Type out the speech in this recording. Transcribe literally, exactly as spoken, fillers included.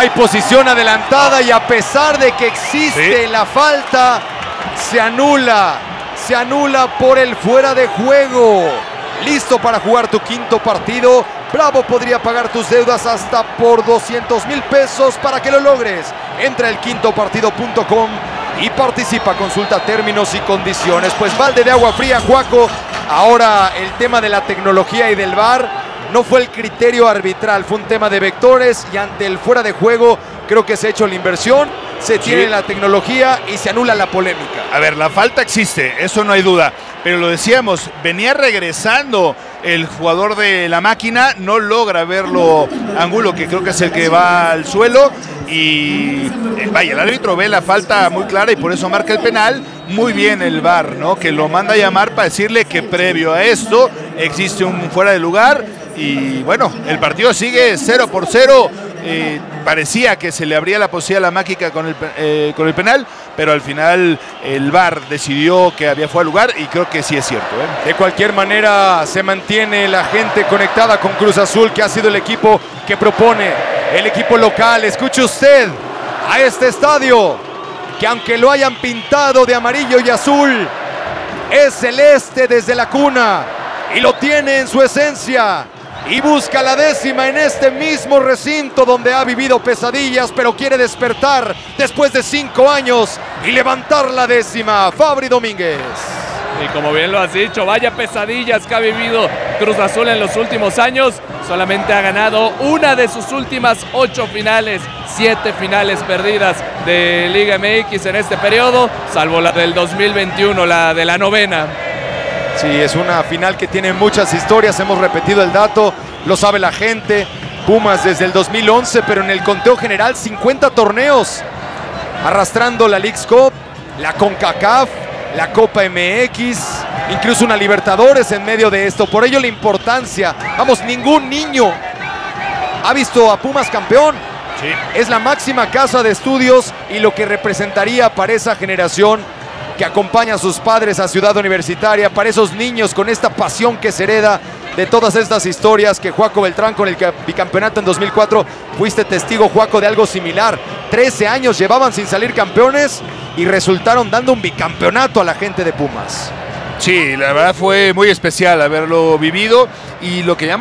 Hay posición adelantada y a pesar de que existe sí. la falta, se anula. Se anula por el fuera de juego. Listo para jugar tu quinto partido. Bravo podría pagar tus deudas hasta por doscientos mil pesos para que lo logres. Entra a el quinto partido punto com y participa. Consulta términos y condiciones. Pues balde de agua fría, Juaco. Ahora el tema de la tecnología y del V A R no fue el criterio arbitral, fue un tema de vectores y ante el fuera de juego creo que se ha hecho la inversión, se tiene sí. la tecnología y se anula la polémica. A ver, la falta existe, eso no hay duda, pero lo decíamos, venía regresando el jugador de la máquina, no logra verlo Angulo, que creo que es el que va al suelo, y eh, vaya, el árbitro ve la falta muy clara y por eso marca el penal. Muy bien el V A R, ¿no? Que lo manda a llamar para decirle que previo a esto existe un fuera de lugar. Y bueno, el partido sigue cero por cero. Eh, parecía que se le abría la posibilidad a la máquina con el, eh, con el penal, pero al final el V A R decidió que había fuera de lugar y creo que sí es cierto, ¿eh? De cualquier manera se mantiene la gente conectada con Cruz Azul, que ha sido el equipo que propone, el equipo local. Escuche usted a este estadio, que aunque lo hayan pintado de amarillo y azul, es celeste desde la cuna y lo tiene en su esencia. Y busca la décima en este mismo recinto donde ha vivido pesadillas, pero quiere despertar después de cinco años y levantar la décima. Fabri Domínguez. Y como bien lo has dicho, vaya pesadillas que ha vivido Cruz Azul en los últimos años. Solamente ha ganado una de sus últimas ocho finales, siete finales perdidas de Liga M X en este periodo, salvo la del dos mil veintiuno, la de la novena. Sí, es una final que tiene muchas historias, hemos repetido el dato, lo sabe la gente. Pumas desde el dos mil once, pero en el conteo general cincuenta torneos, arrastrando la Leagues Cup, la CONCACAF, la Copa M X, incluso una Libertadores en medio de esto. Por ello la importancia, vamos, ningún niño ha visto a Pumas campeón. Sí. Es la máxima casa de estudios y lo que representaría para esa generación que acompaña a sus padres a Ciudad Universitaria, para esos niños con esta pasión que se hereda de todas estas historias. Que Juaco Beltrán con el bicampeonato en dos mil cuatro, fuiste testigo, Juaco, de algo similar. trece años llevaban sin salir campeones y resultaron dando un bicampeonato a la gente de Pumas. Sí, la verdad fue muy especial haberlo vivido, y lo que llama